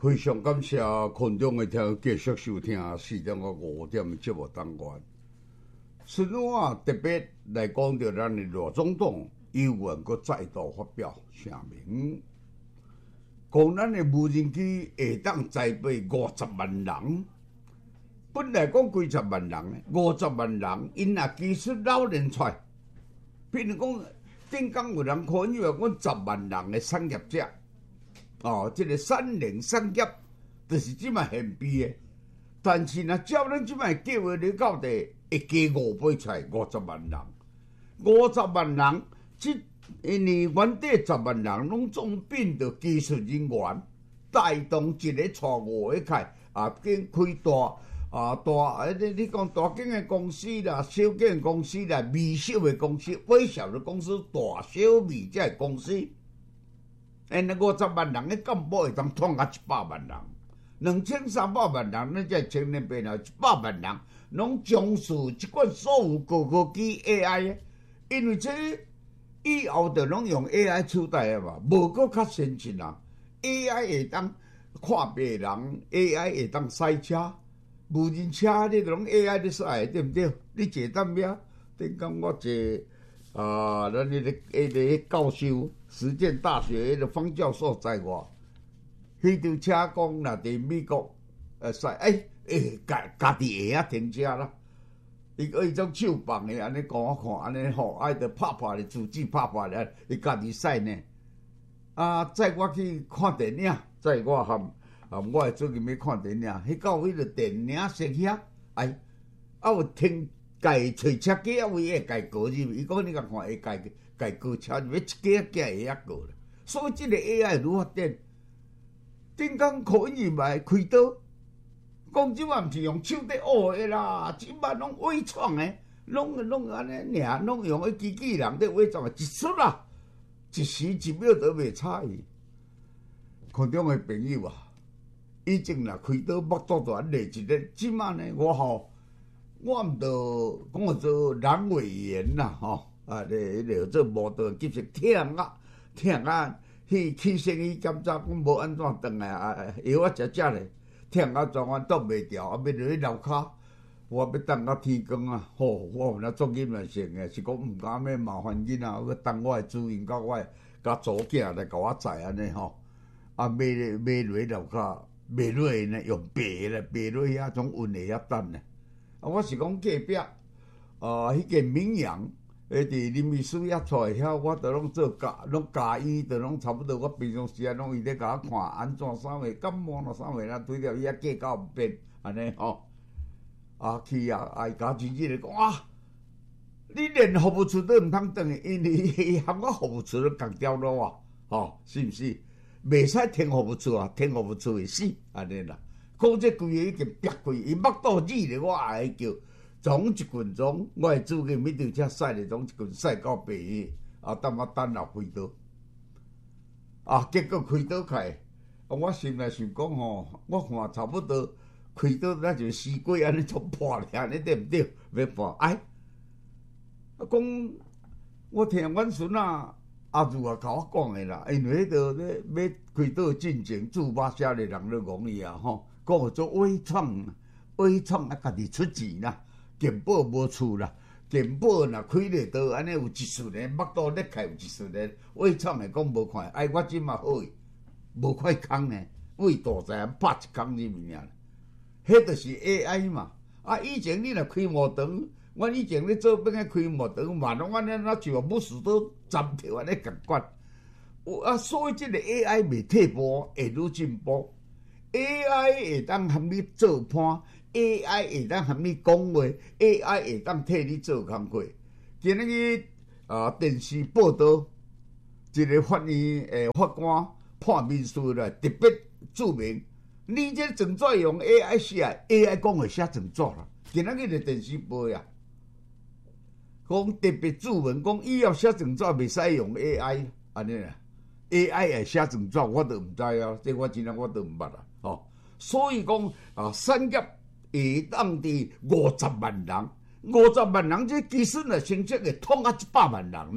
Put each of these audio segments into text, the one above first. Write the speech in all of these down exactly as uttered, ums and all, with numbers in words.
非常感谢群众的听继续收听四点到五点节目单元。春晚特别来讲到咱的罗总统有缘阁再度发表声明，讲咱的无人机会当栽培五十万人。本来讲几十万人，五十万人，因若技术老练出来，譬如讲顶港有人可以话讲十万人的产业者。哦，这个三零产业就是即卖现备的，但是若照咱即卖计划嚟到地，会加五倍出来五十万人，五十万人，即因为原底十万人拢总变到技术人员，带动一个错误的开啊，经开大啊大啊，你你讲大间的公司啦，小间的公司啦，微小的公司，微小的公司，大小微这公司。因那五十万人的干部会当创啊一百万人，两千三百万人，咱才千年变了一百万人，拢从事即款所有高科技 A I 的，因为这以后就拢用 A I 取代啊嘛，无搁较先进啊。A I 会当看病人 ，A I 会当驶车，无人车你拢 A I 咧驶，对毋对？你坐当咩？顶讲我坐。啊，咱迄个迄个教授，实践大学迄个方教授载我，迄张车讲若伫美国，呃，驶诶诶，家家己会晓停车啦。伊个迄种手放诶，安尼讲我看，安尼吼，爱着拍拍咧，自己拍拍咧，伊家己驶呢。啊，载我去看电影，载我含啊，我会最近要看电影，迄到迄个电影室遐，哎，啊有停。家找车架位会家过入，伊讲你甲看会家家过车入，一架架会遐过啦。所以即个 A I 如何发展？顶讲可以来开刀，讲即摆毋是用手在学的啦，即摆拢伪创的，拢拢安尼尔，拢用迄机器人在伪创的，一出啦，一时一秒都袂差伊。群众的朋友啊，以前若开刀目肚大累一日，即摆呢我吼。我毋着讲做人委员啦，吼啊！咧咧做无道其实听啊听啊，去去生去检查，讲无安怎转来啊，药啊食食咧，听啊状元倒袂掉，啊要落去楼骹，我要等到天光啊！吼，我若做囡仔性诶，是讲毋敢要麻烦囡仔，我等我诶主人甲我甲祖囝来甲我载安尼吼，啊买买落去楼骹，买落去呢用白咧，白落去遐种运诶遐等咧。啊，我是讲隔壁，啊，迄个名扬，诶，伫林秘书遐出来遐，我都拢做家，拢家医，都拢差不多。我平常时啊，拢伊咧甲我看安怎啥物感冒咯，啥物啦，对了，伊遐计较毋变，安尼吼。啊去啊，啊伊甲经纪咧讲啊，你连服务处都毋通转去，因为伊含我服务处都共掉落啊，吼，是毋是？袂使停服务处啊，停服务处会死，安尼啦。讲这规个已经逼开，伊目到字咧，我也会叫，从一群从我会主个每条车驶咧，从一群驶到白去，啊，等我等下开刀，啊，结果开刀开，啊，我心内想讲吼，我看差不多开刀那就死鬼安尼做破咧，安尼对毋对？要破哎，啊，讲我听阮孙啊阿如啊甲我讲诶啦，因为迄个咧要开刀进前，驻马社的人咧讲伊啊吼。讲做伪创，伪创啊，家己出钱啦，健保无厝啦，健保若开咧刀，安尼有一数年，目肚咧开有一数年，伪创诶讲无看，哎，我即嘛好诶，无块空呢，为大财拍一空入面尔，迄就是 A I 嘛。啊，以前你若开毛堂，我以前咧做边个开毛堂，嘛拢安尼那像武士刀斩条安尼共款。有啊，所以即个 A I 未退步，会愈进步。A I 会当含你做判 ，A I 会当含你讲话 ，A I 会当替你做工课。今日去啊电视报道，一个法院诶法官判民事啦，特别注明，你这证纸用 A I 写 ，A I 讲会写证纸啦。今日去个电视报呀，讲特别注明讲以后写证纸袂使用 A I 安尼啦。A I 会写证纸，我都毋知啊，这我真正我都毋捌啊，吼。所以讲啊，产业会当伫五十万人，五十万人这技术呢，成绩会通啊一百万人呢，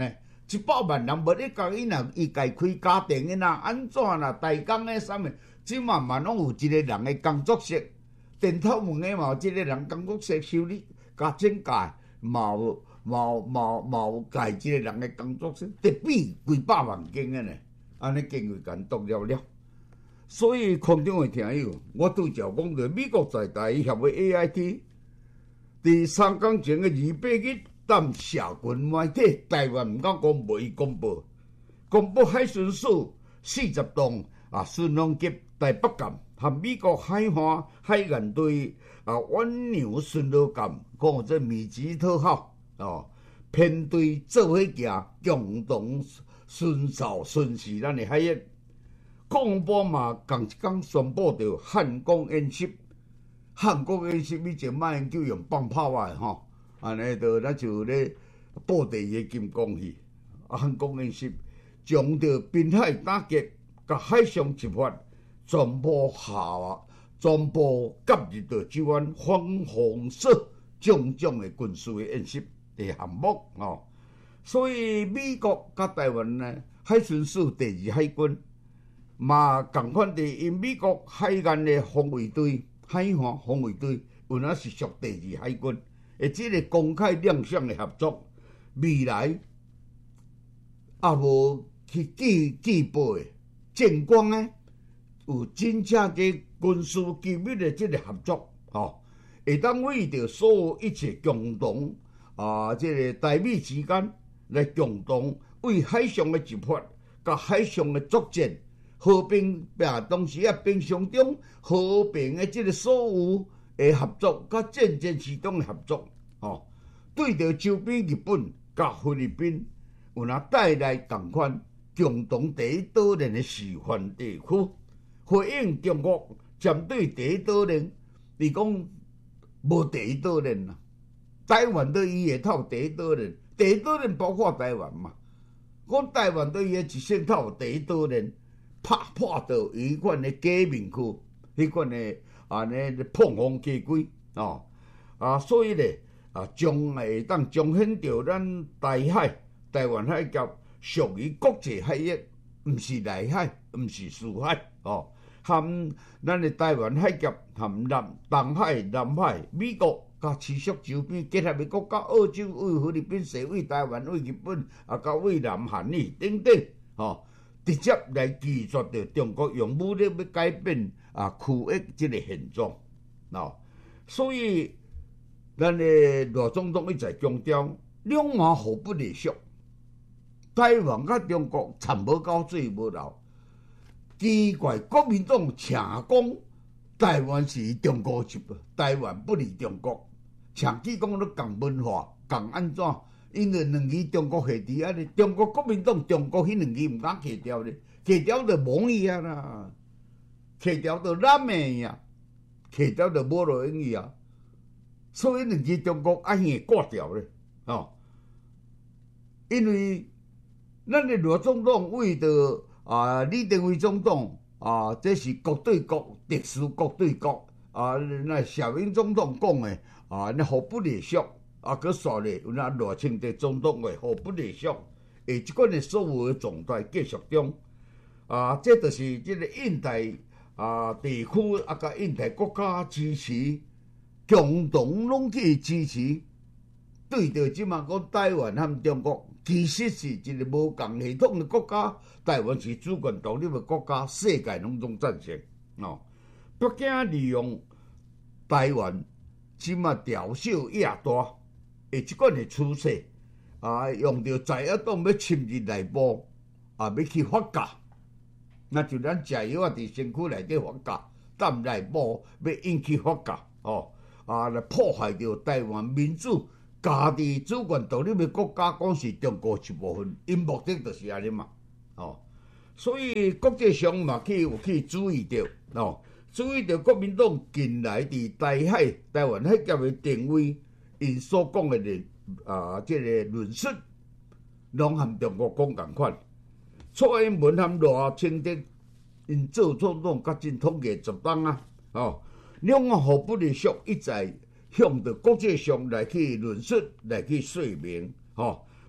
一百万人无咧讲，伊若伊家开家庭诶，若安怎啦？代工诶，啥物？即满嘛拢有一个人诶工作室，电头门诶嘛有一个人工作室修理加整改，嘛有嘛有嘛有嘛有家一个人诶工作室，得比几百万间诶呢，安尼经费间独了了。所以空中诶听友，我拄则讲着美国在台协会 A I T， 伫三工前诶二八日，但社群媒体台湾毋敢讲无伊公布，公布海巡署四十栋啊巡防级台北舰和美国海岸海岸队啊远洋巡逻舰，讲这密集讨好哦，偏队做伙行，共同巡守巡视咱的海域。国防部嘛，共一天宣布着汉光演习，汉光演习以前马英九用放炮啊吼，安尼着咱就咧布地个金光去，啊汉光演习将着滨海打击、甲海上执法全部下啊，全部加入到即款反红色种种的军事的演习的项目哦。所以美国甲台湾呢，海巡署第二海军。嘛，共款地因美国海岸的防卫队、海岸防卫队，有影是属第二海军，而即个公开亮相的合作，未来也无去记记报的正光呢，有真正嘅军事机密的即个合作，吼，会当为着所有一切共同啊，即、这个台美之间来共同为海上的执法、甲海上的作战。和平并同时啊，平常中和平的即个所有的合作，甲战争时中的合作，哦，对着周边日本甲菲律宾有哪带来同款共同第一岛链的示范地区，回应中国针对第一岛链，你讲无第一岛链啦，台湾对伊会透第一岛链，第一岛链包括台湾嘛，讲台湾对伊一线透第一岛链。拍破到伊款的假面躯，迄款的安尼碰风起规哦啊，所以咧啊，将会当彰显着咱台海、台湾海峡属于国际海域，毋是内海，毋是属海哦。含咱的台湾海峡含南东海、南海、美国甲持续周边结合的国家，澳洲、为菲律宾、西为台湾、为日本啊，甲为南韩呢等等哦。直接来拒绝着中国用武力要改变啊区域这个现状，哦，所以咱的罗总统一再强调，两岸互不隶属，台湾甲中国惨无交水无流，奇怪国民党请讲台湾是中国一部，台湾不离中国，请去讲咧共文化，共安怎？因为两字中国下伫安尼，中国国民党中国迄两字毋敢去掉咧，去掉就蒙伊啊啦，去掉就蓝的呀，去掉就无路用伊啊，所以两字中国爱去挂掉咧，哦，因为咱的罗总统为着啊李登辉总统啊，这是国对国，特殊国对国啊，那小英总统讲的啊，那互不隶属。啊，佮说咧，有那罗清德总统话互不隶属，诶，即款的所有的状态继续中，啊，这就是即个印太啊地区啊，甲印太国家支持，共同拢去支持，对着即嘛讲台湾和中国，其实是一个无共系统的国家，台湾是主权独立的国家，世界拢总赞成哦。北京利用台湾即嘛调小亚大。诶，即款的趋势啊，用着在野党要侵入内部啊，要去发酵，那就咱食药啊，伫身躯内底发酵，但内部要引起发酵哦，啊，来破坏着台湾民主、家己主权独立的国家，讲是中国一部分，因目的就是安尼嘛，哦，所以国际上嘛去有去注意到哦，注意到国民党近来伫台海、台湾海峡的定位。因所讲的论啊，即、这个论述，拢含中国讲共款。蔡英文含罗清德因做总统，甲真统计十当啊，哦，两岸互不隶属，一再向着国际上来去论述，来去说明，吼、哦，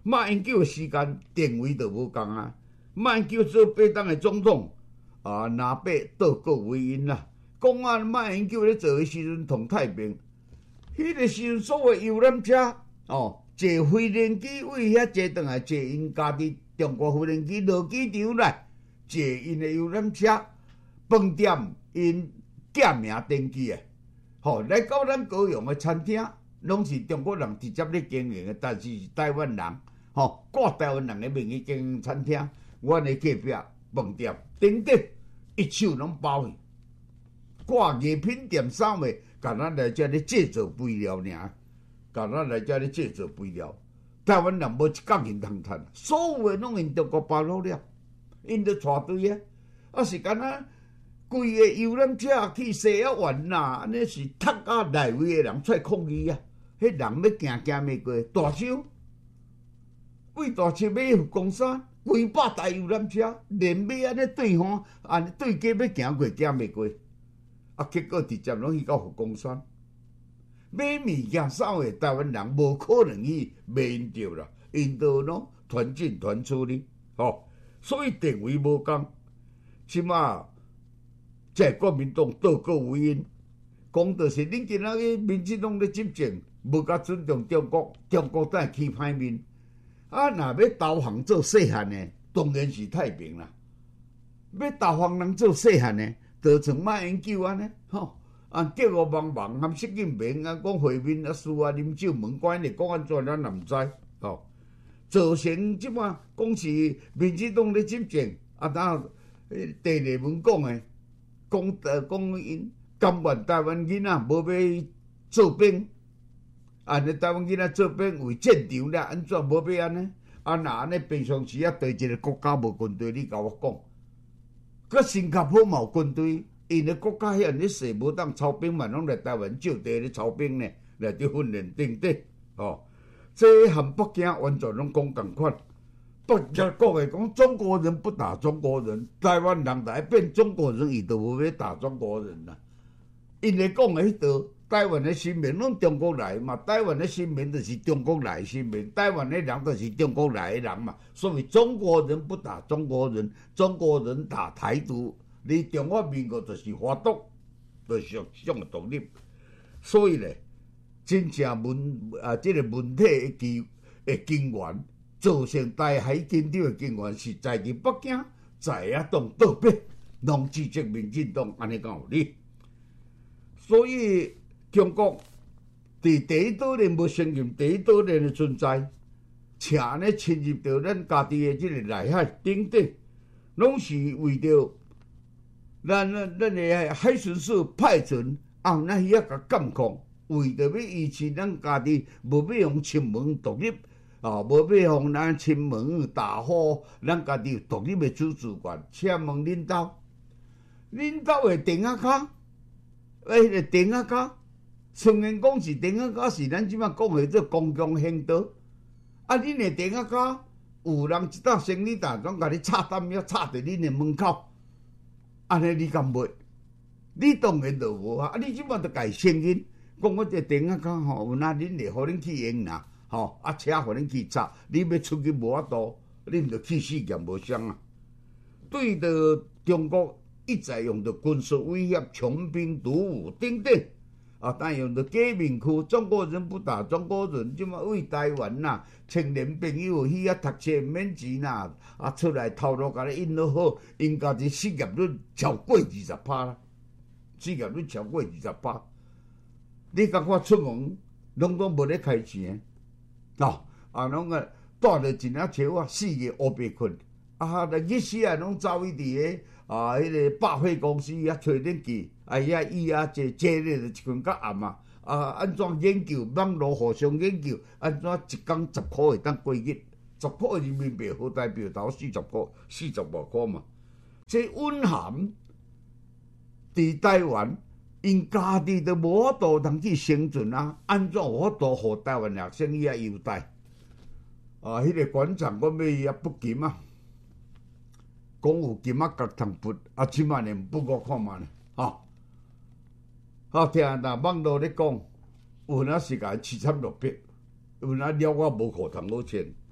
马英九的时间定位就无共啊。马英九做八党的总统啊，南北倒各为因啦。讲啊，马英九咧做的时阵同太平，迄、那个时阵所谓游览车哦，坐飞轮机为遐坐转来，坐因家己中国飞轮机落机场来，坐因的游览车，饭店因假名登记的，吼、哦、来到咱高雄的餐厅，拢是中国人直接咧经营的，但是是台湾人，吼、哦、挂台湾人的名义经营餐厅，阮的隔壁饭店等等，一手拢包去。挂艺品店啥物，甲咱来遮咧制作肥料尔，甲咱来遮咧制作肥料。台湾人无一角银通趁，所有诶拢因中国包落了，因着带队啊，啊是敢若规个游览车去西雅湾啦，安尼是踢啊内围诶人出来抗议啊，迄人要行行袂过，大修，为大修买佛光山，几百台游览车，连马安尼对方，安尼对家要行过行袂过。啊！结果直接拢去到佛光山买物件，啥物台湾人无可能去买因着啦，因都拢团进团出哩，吼、哦，所以定位无共。即马在国民党倒果为因，讲的是恁今仔日民进党咧执政，无甲尊重中国，中国等起歹面。啊，若要投降做细汉的，当然是太平啦。要投降人做细汉的。造成马英九安尼，吼，啊，叫我茫茫，含习近平啊，讲会面啊，输啊，啉酒问关的，讲安怎咱也毋知，吼，造成即摆讲是民进党咧执政，啊，当第二文讲的，讲呃讲因甘愿台湾囡仔无要做兵，啊，你台湾囡仔做兵为战场啦，安怎无要安尼？啊，若安尼平常时啊，对一个国家无军队，你甲我讲。佮新加坡嘛有军队，因个国家遐咧势无当操兵嘛，拢来台湾就地咧操兵呢，来伫训练等等，哦，这和北京完全拢讲共款。北京讲诶讲中国人不打中国人，台湾人来变中国人，伊就无要打中国人啦。因咧讲诶迄道台湾诶新民拢中国来嘛，台湾诶新民就是中国来新民，台湾诶人就是中国来诶人嘛，所以中国人不打中国人，中国人打台独，你中华民国就是华独，就是想独立。所以咧，真正问啊，即、这个问题诶基诶根源，造成台海紧张诶根源是在于北京在野党倒逼，拢支持民进党，安尼讲有理。所以中国伫第一岛链无承认第一岛链的存在，且呢侵入到咱家己的即个内海等等，拢是为着咱咱咱的海巡署派船后那遐甲监控，为着要维持咱家己无要用亲门独立啊，无要用咱亲门大火，咱家己有独立的自主权。请问恁兜，恁兜的电啊卡？诶，迄个电啊卡，虽然讲是电啊卡，是咱即摆讲的做公共行道。啊，恁的电啊卡，有人一搭生理大总甲你插弹药插伫恁的门口，安尼你敢袂？你当然就无啊！啊，你即摆着家承认，讲我这电啊卡吼，有哪恁会互恁去用啦？吼，啊车互恁去插，你要出去无法度，恁着去死剑无相啊！对着中国。一再用着军事威胁、穷兵黩武等等，啊，但用着假面躯，中国人不打中国人，即马为台湾呐，青年朋友去遐读册免钱呐，啊，出来头路甲你引落好，因家己失业率超过二十趴啦，失业率超过二十趴，你甲我出门，拢拢无咧开钱，哦，啊，拢个带着一领笑啊，四个乌白困，啊，来日时啊，拢走去伫个。啊！迄、那个百货公司啊，找恁去，啊遐伊啊，坐坐咧就一群较暗啊，啊安怎研究网络互相研究，安怎一工十箍会当过日，十箍人民币好代表头四十箍，四十外箍嘛。这蕴含伫台湾，因家己都无法度通去生存啊，安怎有法度互台湾学生伊啊优待？啊，迄、那个馆长我要伊啊不金啊！讲有金仔角通拔，啊，即摆连不我看嘛呢，吼，好听啊！网络咧讲，有哪是甲七千六百，有哪了我无可通好钱。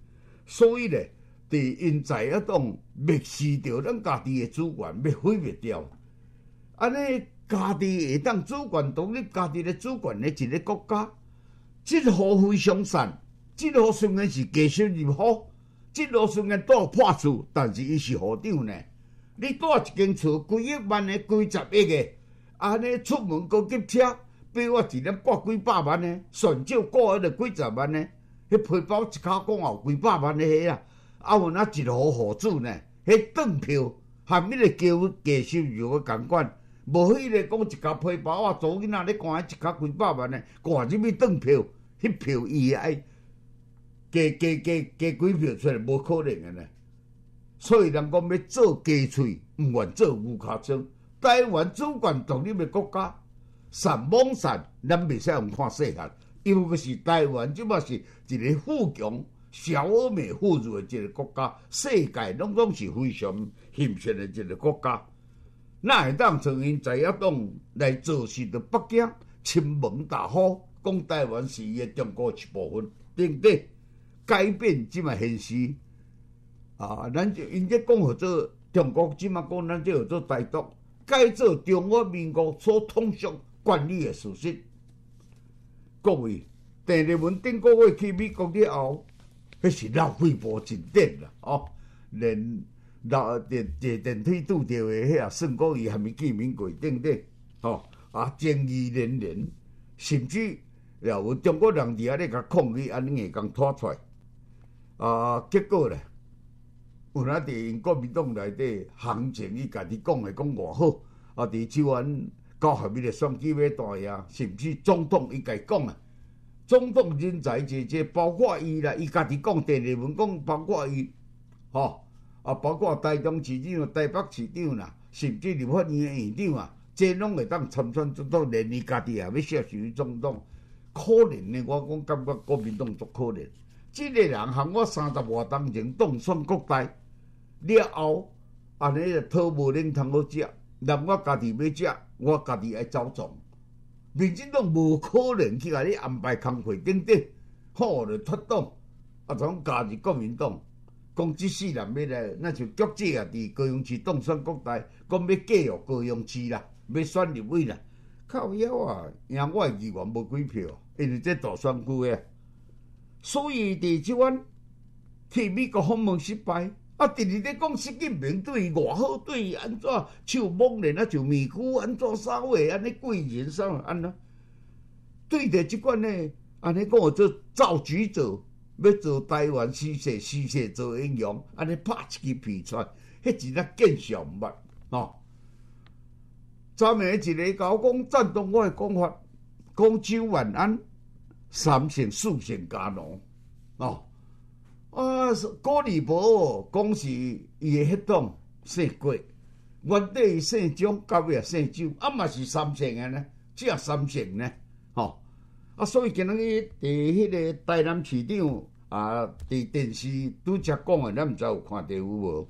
所以咧，伫因在一党蔑视着咱家己诶主权，要毁灭掉。安尼家己会当主权独立，家己咧主权诶一个国家，即号非常善，即号虽然是继续入伙，即号虽然住破厝，但是伊是校长呢。你住一间厝，几亿万诶，几十亿诶，安尼出门高级车，比我一年挂几百万呢，算少挂迄个几十万呢。迄皮包一卡讲后几百万的迄啊，啊有哪一号户主呢？迄转票含迄个交价收入嘅共款，无迄个讲一卡皮包啊，做囡仔咧赶一卡几百万呢，赶入去转票，迄票伊爱加加加加几票出来，无可能嘅呢。所以人讲要做鸡喙，毋愿做牛骹枪。台湾主权独立嘅国家，善罔善，咱袂使用看世界。尤其是台湾，即马是一个富强、小而美富裕的一个国家，世界拢拢是非常贫穷的一个国家。哪会当从因在野党来做事着北京亲门大户，讲台湾是伊的中国一部分，对不对？改变即马现实啊！咱就因这讲号做中国，即马讲咱这号做台独，改做中华民国所统属管理的事实。各位，第二文顶个月去美国了后，迄是老肺部真点啦，哦，连老电坐电梯拄着的迄啊，算讲伊还没见面过，对不对？哦，啊，争议连连，甚至也有中国人伫遐咧甲抗议，安尼硬讲拖出来，啊，结果咧，有哪伫因国民党内底行情，伊家己讲的讲偌好，啊，伫台湾。到后面的选举要大呀，甚至总统伊家讲啊，总统人才济济，包括伊啦，伊家己讲第二文讲，包括伊，吼啊，包括台中市长、台北市长啦，甚至立法院的院长啊，这拢会当参选总统，连伊家己也要接受总统，可怜呢！我讲感觉国民党足可怜，这个人含我三十外当前当选国大了后，安尼就讨无恁通好食。让我家己要食，我家己爱走总。民进党无可能去甲你安排工会顶顶，好就脱党，啊，从加入国民党，讲即世人要来，那就局者啊，伫高雄市当选国大，讲要继续高雄市啦，要选立委啦，靠妖啊！赢我的议员无几票，因为这大选区诶，所以伫即阮去美国访问失败。啊！直直咧讲习近平对伊偌好，对伊安怎手摸咧，啊就面具安怎啥话，安尼贵人啥安怎？对着即款呢，安尼讲做造局者，要做台湾施舍施舍做英雄，安尼拍一支片出来，迄真啊见笑毋捌哦。昨暝一个甲我讲赞同我的讲法，讲周万安三成四成加农哦。啊，高利博讲是伊的血统姓郭，原底姓蒋，到尾也姓周，啊嘛是三姓的呢，只啊三姓呢，吼、哦、啊，所以今日伫迄个台南市长啊，伫电视拄则讲的，咱毋知有看到有无？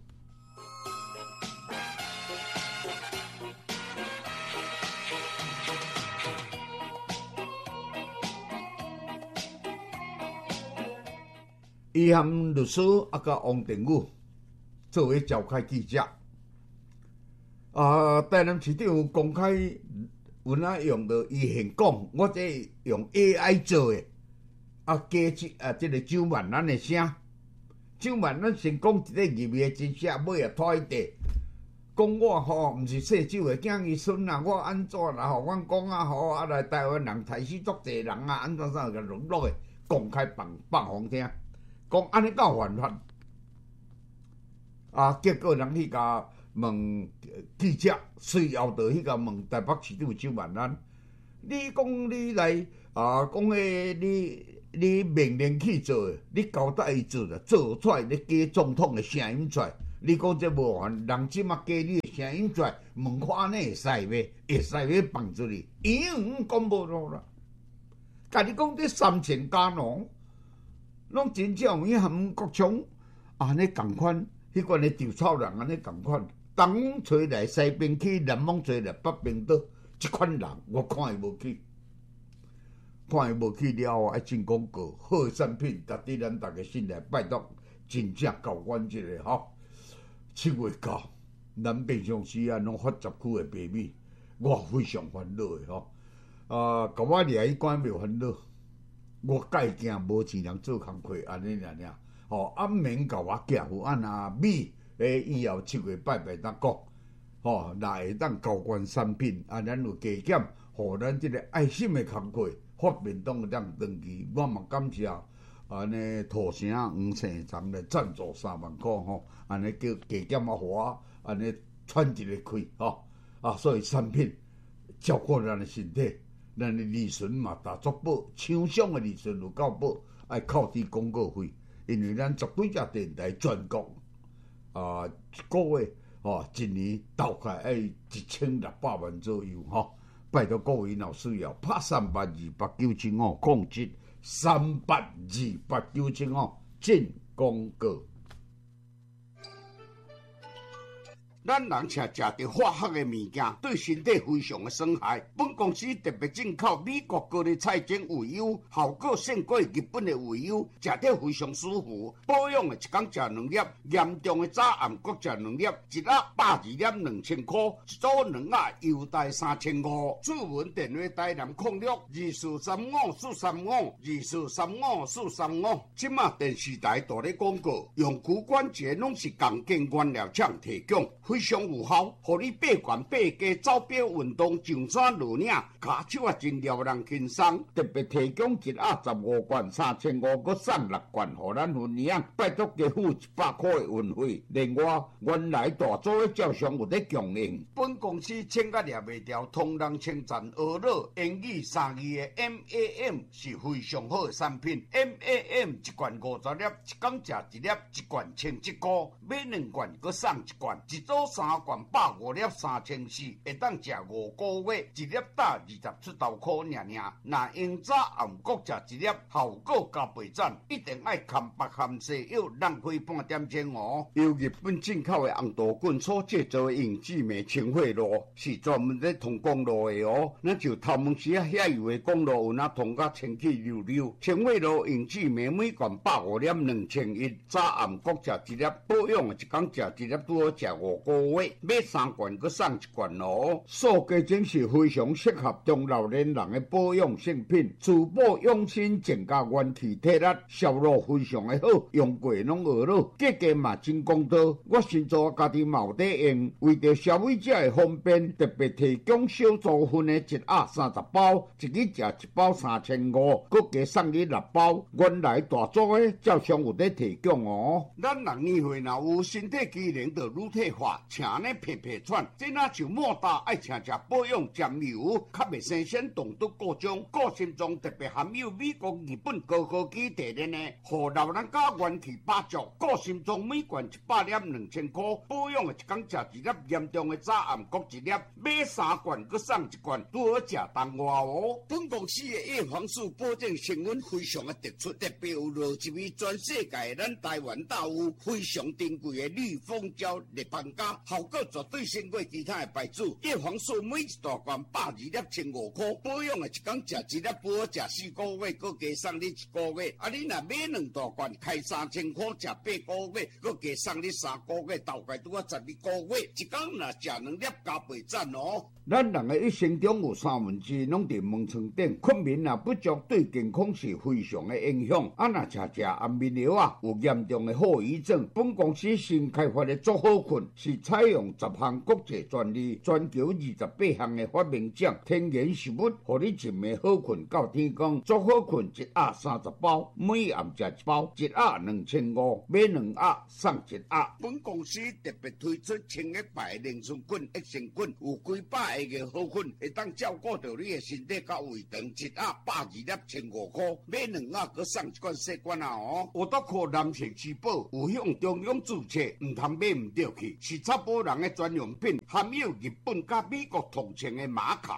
伊含律师啊，甲王定宇作为召开记者，啊，台南市长公开有哪用到伊现讲，我这用 A I 做的，啊，加即啊，即个周万咱的声，周万咱先讲一个入面的真声，尾啊拖一地，讲我吼毋是姓周的囝儿孙啊，我安怎啦？吼，阮讲啊，吼啊来台湾人杀死足济人啊，安怎啥个沦落的，公开放放互听。讲安尼够犯法啊！结果人去甲问记者，随后就去甲问台北市长周万安，你讲你来啊，讲诶，你你命令去做诶，你交代伊做啦，做出来你加总统诶声音出来，你讲这无犯，人即马加你诶声音出来，问看安尼会使袂？会使要放出去？咦，讲无咯啦，甲你讲这三千加农。拢真正有影含国强安尼共款，迄款的稻草人安尼共款，东吹来西边去，南方吹来北边倒，即款人我看伊无去，看伊无去了后，爱进广告，好产品，值得咱大家信赖，拜托真正交关一个吼。七月到，咱平常时啊，拢发十区的白米，我非常烦恼的吼。啊，甲我掠去关袂烦恼，我介惊无钱人做工课，安尼尔尔。吼，啊免甲我寄付按啊米，诶，以后七月拜拜当讲，吼，若会当交关产品，啊，咱有加减，互咱即个爱心的工课，发面当会当登记。我嘛感谢安尼土城黄县长来赞助三万块吼，安尼叫加减啊，互我安尼喘一个气吼，啊，所以产品照顾咱的身体，咱的利润嘛大足保，厂商的利润有够保，爱扣低广告费。因为咱十几只电台全国啊，一个月吼、哦，一年大概爱一千六百万左右吼、哦。拜托各位若需要，拍三八二八九七五控制三八二八九七五进广告。咱人吃食着化学的物件，对身体非常的损害。本公司特别进口美国高丽菜精鱼油，效果胜过日本的鱼油，食着非常舒服。保养的一天食两粒，严重的早暗各食两粒，一盒百二粒两千块，一组两盒优待三千五。主文电话台南控六二四三五四三五二四三五四三五。即马电视台大咧广告，用具关节拢是钢筋原料厂提供。非常有效，互你八悬八加走表运动上山落岭，骹手啊真撩人轻松。特别提供一盒十五罐三千五，搁送六罐，互咱分享。拜托加付一百块的运费。另外，原来大组的照相有咧供应。本公司请甲掠袂掉，同人称赞俄乐英语三字的 M A M 是非常好的产品。M A M 一罐五十粒，一天食一粒，一罐千七块，买两罐搁送一罐，一组三罐百五粒三千四，会当食五个月，一粒打二十出头块尔尔。若用早暗各食一粒，效果加倍赞，一定爱含白含西药，浪费半点钟哦。由日本进口的红豆棍所制造的永志美清血露，是专门在通公路的哦。那就头毛时啊，遐油的公路有那通甲清气溜溜。清血露永志美每罐百五粒两千一，早暗各食一粒，保养的一天食一粒，拄好食五个月。买三罐搁送一罐哦，素鸡精是非常适合中老年人的保养性品，滋补养生，增加元气体力，效果非常的好，用过拢学了，价格嘛真公道。我先做家己嘛有在用，为着消费者的方便，特别提供小组分的一盒三十包，一日食一包三千五，搁加送你六包。原来大组的照常有在提供哦。咱人年岁若有身体机能就乳退化，请呢皮皮喘，这哪就莫大爱请食保养尖油，较袂生鲜动毒各种，个性中特别含有美国、日本高科技提炼的，互老人家元气百足。个性中每罐一百粒两千块，保养的一天食一粒，严重的早暗各一粒，买三罐搁送一罐，拄好食当外哦。本公司的叶黄素保证成分非常的突出，特别有落一味全世界咱台湾大有非常珍贵的绿蜂胶立邦加，效果绝对胜过其他的牌子。叶黄素每一大罐百二粒千五块，保养的一天食一粒，不好食四个月，搁加送你一个月。啊，你若买两大罐，开三千块，食八个月，搁加送你三个月，大概拄啊十二个月。一天若食两粒，加倍赞哦。咱人的一生中有三分之拢伫门床顶，困眠啊不足，对健康是非常的影响。啊，若食食安眠药啊，有严重的后遗症。本公司新开发的足好困，是采用十项国际专利，全球二十八项的发明奖，天然食物，互你一暝好困到天光。足好困一盒三十包，每暗食一包，一盒两千五，买两盒送一盒。本公司特别推出清一白灵顺菌、益生菌，有几百个嘅好菌，会当照顾到你的身体甲胃肠。一盒百二粒千五块，买两盒佮送一罐细罐啊哦。我都靠男性吃饱，有向中央注册，唔通买唔对去，是查甫人的专用品，含有日本甲美国同情的玛卡。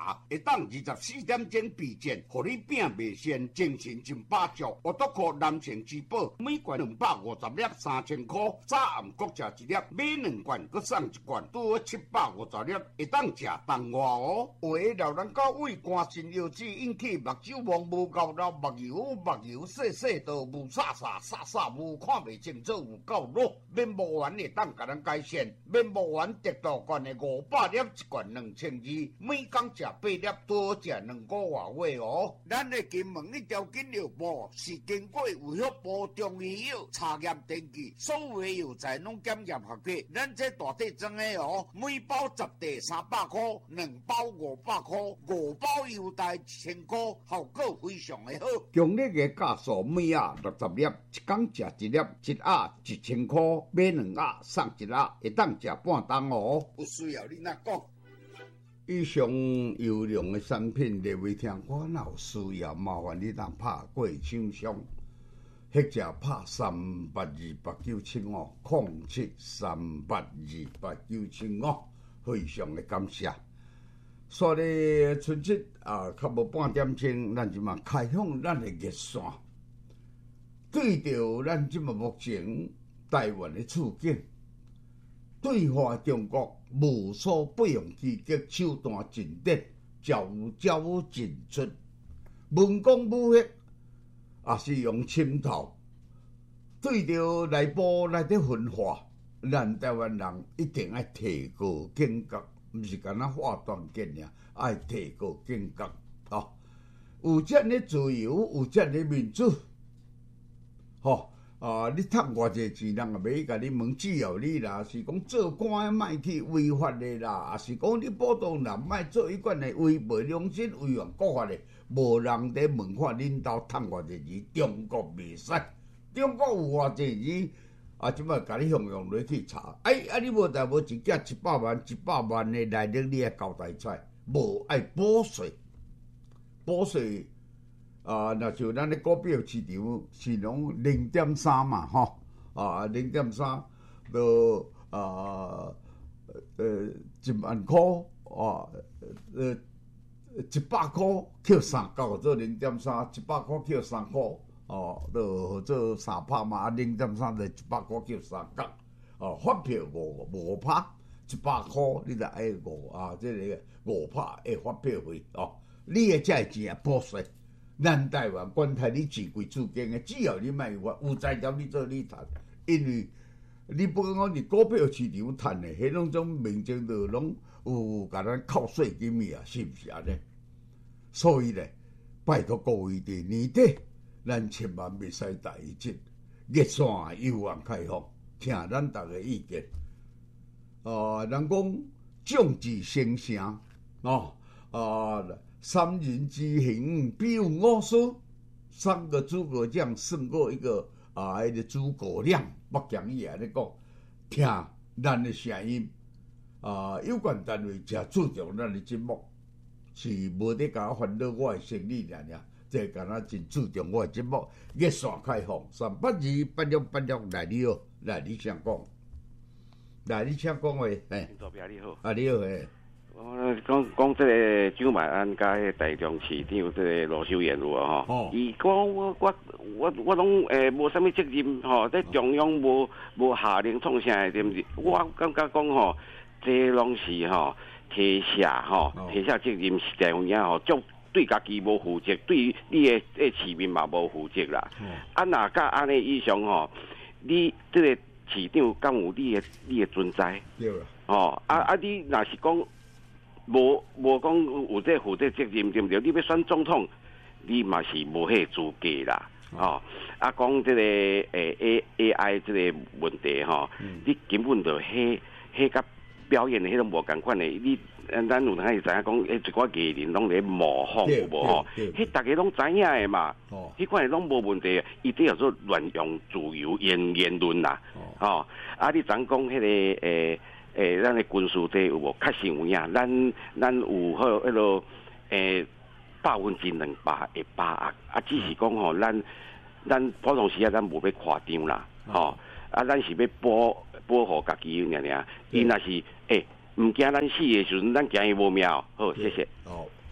茶，会当二十四点钟备战，互你拼袂先，精神真饱足。我都靠南城之宝，每罐两百五十粒，三千块。早暗各食一粒，买两罐，搁送一罐，拄好七百五十粒，会当食当外哦。有诶老人家为肝肾腰子引起目睭蒙无够老，目油目油细细道，雾煞煞煞煞雾，看袂清楚，有够弱。面膜丸会当甲咱改善，面膜丸得到罐的五百粒，一罐两千二，每工食八粒，多食两个外月哦。咱的金门一条金药部是经过卫福部中医药查验登记，所有的药材拢检验合格。咱这大体装的哦，每包十袋三百块，两包五百块，五包优待一千块，效果非常的好。强力的酵素每盒六十粒，一工食一粒，一盒一千块，买两盒送一盒，会当食半冬哦。有需要你哪讲？以上优良的产品，各位听我若有需要，麻烦你当拍过厂商，或者拍三八二八九七五零七三八二八九七五，非常的感谢。所以春节啊，较无半点钟，咱即嘛开放咱的热线，对着咱即嘛目前台湾的处境。对华中国无所不用其极，手段尽展，招招尽出，文攻武吓，也是用侵头。对着内部内底分化，咱台湾人一定要提高警觉，毋是干那话断剑尔，爱提高警觉啊！有这样的自由，有这样的民主，吼、哦。啊！你趁偌济钱，人也袂甲你问，只要你啦，是讲做官莫去违法的啦，也是讲你报道人莫做一贯的违背良心、违反国法的，无人伫问看恁兜趁偌济钱，中国袂使，中国有偌济钱，啊，即摆甲你向向落去查，哎啊！你无代无一家一百万、一百万的内底，你爱交代出来，无爱补税，补税。啊，那就咱的股票市场是拢零点三嘛，吼，啊，零点三，就啊，呃，一万块，啊，呃，一百块扣三角做零点三，一百块扣三块，哦，就做三拍嘛，啊，零点三就一百块扣三角，哦，发票五五拍，一百块你就爱五啊，这个五拍的发票费，哦，你的这钱啊补税。咱台湾管他你自贵自经的，只要你卖有有财条你做你赚，因为你不讲你股票市场赚的，迄种种民众就拢有甲咱扣税金咪啊，是不是安尼？所以咧，拜托各位伫年底，咱千万袂使大意见，热线有望开放，听咱大家意见。呃，人讲众志成城，哦，啊。三人之行，必有我师。三个诸葛亮胜过一个啊，迄个诸葛亮。北京伊安尼讲，听咱的声音啊，有关单位诚注重咱的节目，是无得甲我烦恼我的生意尔尔，即敢若真注重我的节目。热线开放，三八二八六八六来你好，来你先讲，来你请讲话，嘿， 左边你好， 啊你好嘿。 我讲讲这个蒋万安甲迄台中市长这个罗秀燕有啊吼，伊讲我我我我拢诶无啥物责任吼，在中央无无下令创啥对毋对？我感觉讲吼，这拢是吼提下吼，提下责任是这样吼，就对家己无负责，对你诶诶市民嘛无负责啦。啊，若甲安尼以上吼，你这个市长敢有你诶你诶存在？ 对啦。 哦，啊啊，你若是讲。无无讲有这负这责任对不对？你要选总统，你嘛是无迄资格啦。哦，啊讲这个诶 A A I 这个问题吼、哦嗯，你根本就迄迄甲表演的迄种无共款的，你咱有通会知影讲，诶一寡艺人拢咧模仿有无吼？迄大家拢知影的嘛。哦，迄款拢无问题，伊这叫做乱用自由言言论啦。哦，哦啊你怎讲迄个诶？诶，咱的军事这有无？确实有影，咱咱有好迄落诶百分之两百会把握，啊，只是讲吼，咱咱普通时啊，咱无要夸张啦，吼、啊，咱是要保保护家己尔尔，伊若是诶，毋惊咱死的时阵，咱惊伊无命。好，谢谢。 哦。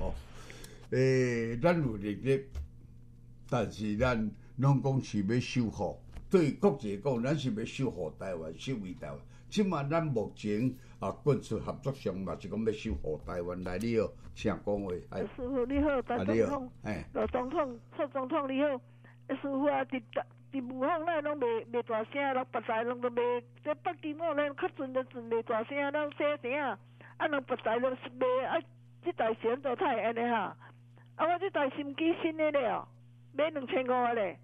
诶，咱有能力，但是咱拢讲是要守护。对国际讲，咱是要守护台湾，守卫台湾。即马咱目前啊，军事合作上嘛是讲要守护台湾。来，你好，请讲话。哎， 师傅你好，大总统， 哎， 老总统、副总统你好。师傅啊，伫伫武汉咱拢袂袂大声，人别在拢都袂，这北京哦，咱较准就准袂大声，咱小声啊。啊，人别在拢是袂啊，即台钱都太安尼哈。啊，我即台心机新的咧哦，买两千五咧。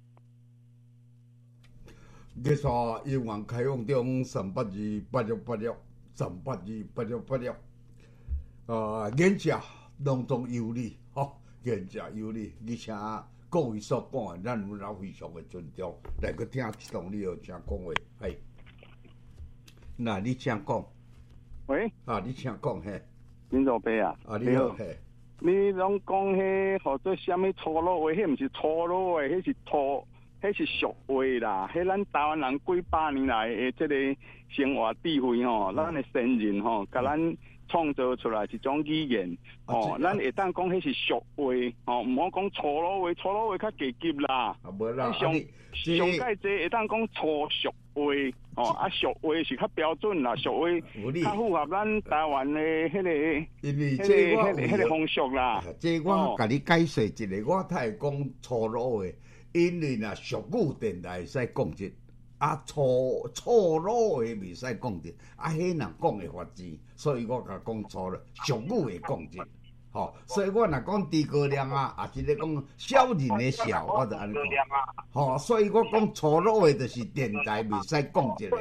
月线永远开放中，三八二八六八六，三八二八六八六。啊，原价拢总有理，吼，原价有理，而且各位所讲的，咱有老非常的尊重。来，去听一段你有请讲话，哎，那你请讲。 喂， 啊，你请讲嘿。 林老伯啊， 啊，你好嘿。 你拢讲迄或者什么粗鲁话，迄毋是粗鲁话，迄是粗。迄是俗话啦，迄咱台湾人几百年来的即个生活智慧吼，咱的先人吼，甲咱创造出来一种语言吼，咱会当讲迄是俗话吼，毋好讲粗鲁话，粗鲁话较低级啦。 啊，无啦， 上上介济会当讲粗俗话吼，啊俗话是较标准啦，俗话较符合咱台湾的迄个迄个迄个迄个风俗啦。 即我甲你解释一个，我太讲粗鲁话。因为若俗语电台会使讲一，啊粗粗鲁的袂使讲一，啊迄人讲的法子，所以我甲讲粗了，俗语会讲一，吼，所以我若讲诸葛亮啊，也是咧讲小人的笑，我就安尼讲，吼，所以我讲粗鲁的，就是电台袂使讲一个。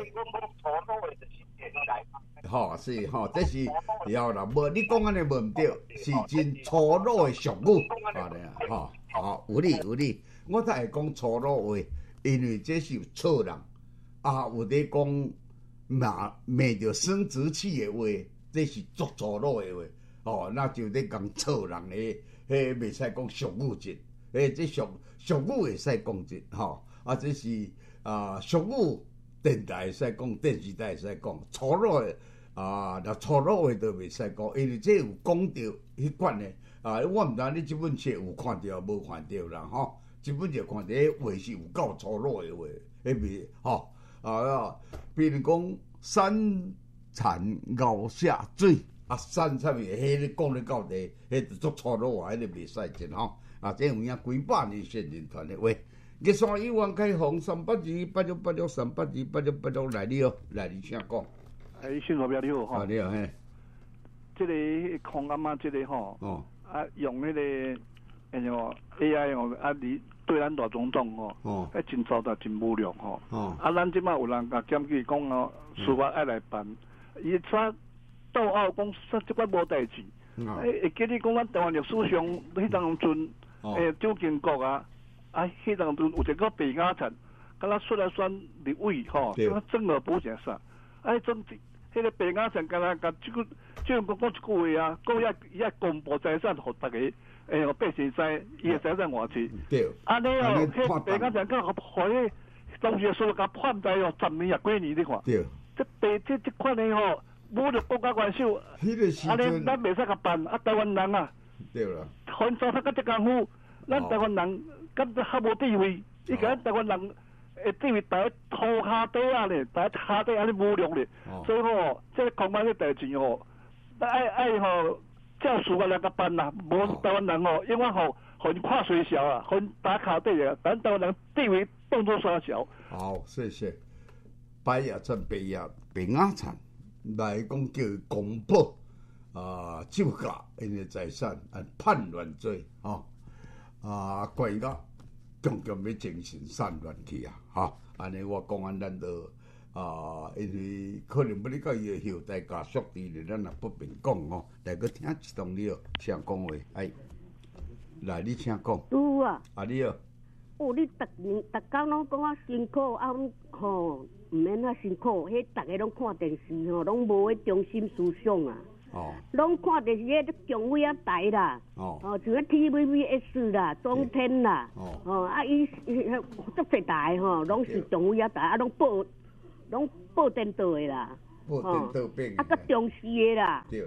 吼，是吼，这是了啦，无你讲安尼无毋对，是真粗鲁的俗语，安尼啊，吼，吼，有理有理。我才会讲粗鲁话，因为这是有错人啊，有咧讲骂骂着生殖器的话，这是足粗鲁的话。哦，那就咧讲错人的，迄袂使讲俗语节，诶，这俗俗语会使讲节，吼，啊，这是啊俗语电台会使讲，电视台会使讲，粗鲁的啊，那粗鲁的都袂使讲，因为这有讲到迄款的啊，我毋知你即本册有看到无看到啦，吼。基本就看到迄话是有够粗鲁的话，迄边吼啊，比如讲山产熬下水啊，山啥物，迄个讲咧到底，迄就足粗鲁话，迄个袂使真吼。啊，这有影几百年先人传的话，日线以往开放三八二八六八六三八二八六八六来你哦，来你请讲。 哎，新老表你好哈。啊，你好嘿。 这个空阿妈，这个吼， 哦， 啊用迄个。哎呦 ，A I 哦，啊，你对咱大总统哦，哦，哎，真糟蹋，真无良吼。哦，啊，咱即马有人甲检举讲哦，司法爱来办，伊啥斗拗讲说即款无代志。哎，会记你讲咱台湾历史上迄当阵，诶，蒋经国啊，啊，迄当阵有一个白雅产，甲咱出来选立委吼，啊，正而补正啥？哎，总之，迄个白雅产甲咱甲即个蒋经国讲一句话啊，讲遐遐公布财产互大家。诶，我百姓知，伊会知咱偌济。 对。 安尼哦，迄白家人讲，互迄当时说甲判在哦，十年也几年你看。 对。 这白这这款的吼，侮辱国家元首。 迄个时阵。 安尼咱袂使甲办，啊，台湾人啊。 对啦。 分糟蹋甲这功夫，咱台湾人敢较无智慧，伊甲咱台湾人诶智慧摆涂骹底啊咧，摆骹底安尼侮辱咧。所以吼，这个恐怕这代志吼，爱爱吼。教书啊，来个办啦，无台湾人哦，因为吼，互因看水小啊，互因打卡底啊，咱台湾人地位动作稍小。 好，谢谢。白雅产、白雅、白雅产来讲叫公布啊，酒驾因的财产啊叛乱罪吼啊，怪个强强要精神散乱去啊，哈，安尼我讲安咱都。啊，因为可能要你甲伊的后代家属伫咧，咱也不便讲哦。来个听一段了，请讲话，哎，来你请讲。 有啊。 啊，你哦。 哦，你逐年逐工拢讲啊辛苦啊，吼，毋免啊辛苦，迄逐个拢看电视吼，拢无迄中心思想啊。哦。拢看电视迄中央啊台啦。哦。哦，像啊 T V B S 啦，中天啦。哦。哦，啊，伊足侪台吼，拢是中央啊台，啊，拢报。拢报电道的啦， 报电道变， 啊，较重视的啦， 对， 啊，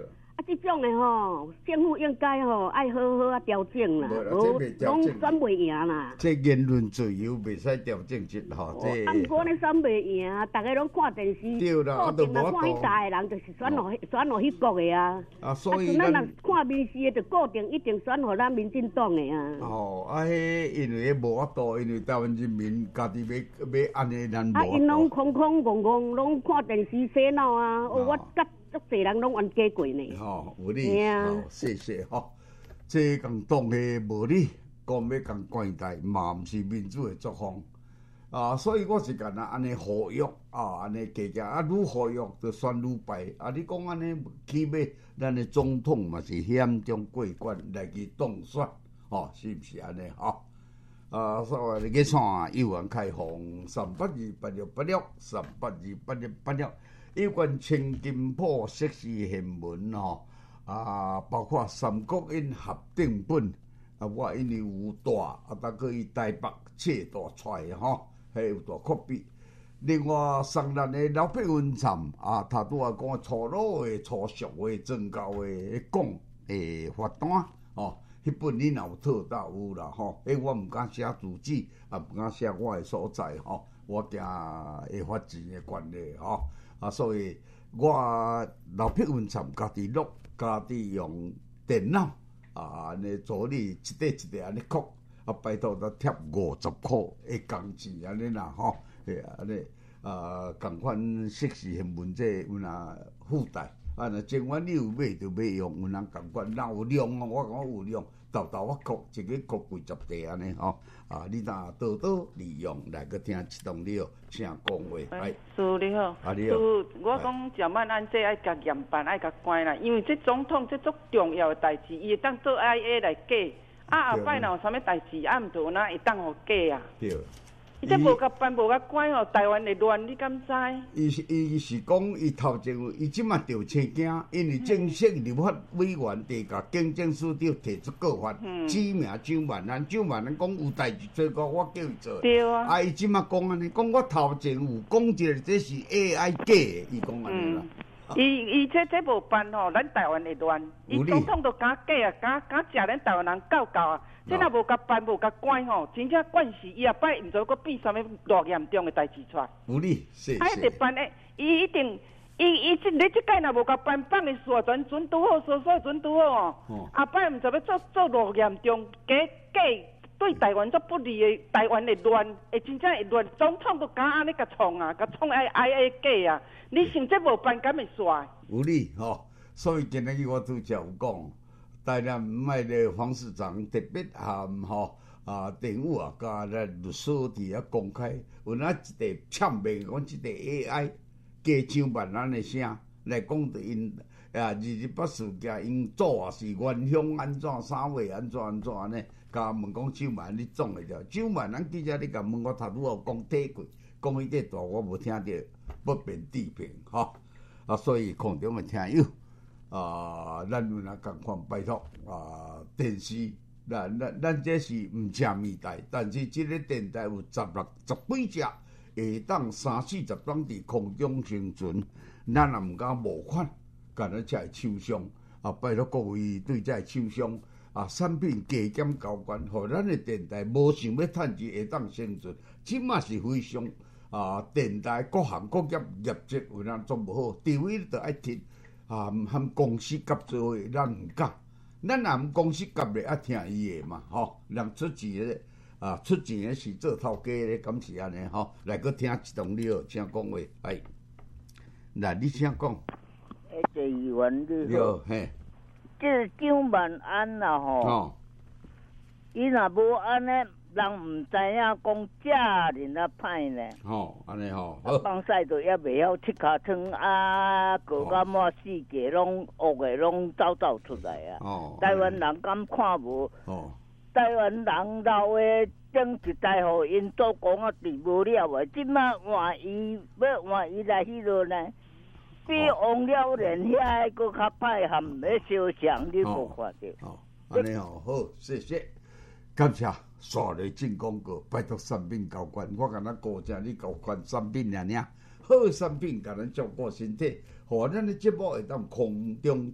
这种的吼，政府应该吼爱好好啊调整啦，无拢选袂赢啦。 这言论自由袂使调整一吼，这。 啊，毋过咧选袂赢，大家拢看电视，固定若看迄台的人就是选互选互迄国的啊。啊， 所以咱若看民视的，就固定一定选互咱民进党的啊。 哦，啊，迄因为无法度，因为台湾人民家己要要安尼，咱无。啊， 因拢空空戆戆，拢看电视洗脑啊！哦，我甲。足侪人拢冤家过呢。 吼，有理，吼，谢谢吼。这共党的无理，讲要共关台，嘛毋是民主的作风啊。所以我是干那安尼呼吁啊，安尼加加啊，愈呼吁就选愈败啊。你讲安尼起码咱的总统嘛是险中过关来去当选，吼，是毋是安尼吼？啊，所以你去看有缘开放三八二八六八六三八二八六八六。有关青金浦设施宪文吼，啊，包括三国印合订本，啊，我因为有带，啊，当个伊台北册带出来吼，迄有大可比。另外，上咱的老北温站啊，他拄啊讲初老的、初熟的、增高的讲诶罚单哦，迄本你若有套到有啦吼，迄我毋敢写字迹，啊，毋敢写我的所在吼，我惊会罚钱的权利吼。啊，所以我老僻文站家己录，家己用电脑啊，安尼助理一块一块安尼扣，啊，拜托咱贴五十箍的工钱安尼啦吼，嘿安尼啊，共款设施宪文这有若附带，啊，若情愿你有买就买用，有人共款，若有量哦，我讲有量，豆豆我扣一个扣几十块安尼吼。啊！你若多多利用来个听一档了，请讲话。哎， 师你好， 啊你好。师，我讲蒋万安这爱甲严办，爱甲关啦，因为这总统这足重要的代志，伊会当做 I A 来假。啊后摆若有啥物代志，啊毋着哪会当互假啊？对。伊这无甲办，无甲关哦，台湾会乱，你敢知？ 伊是伊是讲伊头前，伊即马调青惊，因为正式立法委员伫甲竞争署长提出告发，指名蒋万安，蒋万安讲有代志做过，我叫伊做。 对啊。 啊，伊即马讲安尼，讲我头前有讲一个，这是 A I 假的，伊讲安尼啦。 伊伊这这无办吼，咱台湾会乱。伊总统都敢假啊，敢敢食咱台湾人够够啊！这若无甲办无甲关吼，真正惯死伊后摆毋知佫变啥物偌严重的代志出来。 有理，是是。 啊，一直办诶，伊一定，伊伊这你这届若无甲办，放诶宣传准拄好，说说准拄好哦。后摆毋知要做做偌严重，假假对台湾足不利诶，台湾会乱，会真正会乱。总统都敢安尼甲创啊，甲创爱爱爱假啊！你想这无办敢会煞？ 有理吼，所以今日我拄则有讲。台南卖的黄市长特别含吼啊，政府啊，甲咱律师伫遐公开，有哪一个呛袂讲一个 A I 加上万安的声来讲着因啊，二二八事件因做啊是原乡安怎啥话安怎安怎呢？甲问讲蒋万安你总会着？蒋万安记者你甲问我头拄有讲体过，讲迄个大我无听着，不便置评吼啊，所以空中的听友。啊，咱有若共款拜托啊，电视，咱咱咱这是毋正面台，但是即个电台有十六十几只，会当三四十档伫空中生存，咱也毋敢冒犯，干咱才会受伤啊！拜托各位对这受伤啊，产品加减交关，互咱的电台无想要趁钱会当生存，即嘛是非常啊，电台各行各业业绩有咱做无好，地位都爱听。啊，含公司合作伙，咱毋敢，咱也毋公司合咧，爱听伊的嘛，吼，人出钱咧，啊，出钱诶是做头家咧，敢是安尼吼，来个听一段了，请讲话，哎，来，你请讲。 诶，这议员你好， 嘿， 这蒋万安啦吼，伊若无安尼。人毋知影讲假人啊歹呢， 吼，安尼吼， 放屎都也袂晓七脚汤啊，过到满世界拢恶个拢走走出来啊。哦，台湾人敢看无？哦，台湾人老诶，整一代互因做工啊，治无了诶。即摆换伊要换伊来迄落呢，比王了连遐个较歹含迄相像，你无看到？ 哦，安尼吼，好，谢谢，感谢。刷来进广告，拜托产品交关，我甲咱顾正你交关产品尔尔，好产品甲咱照顾身体，互咱的节目会当空中。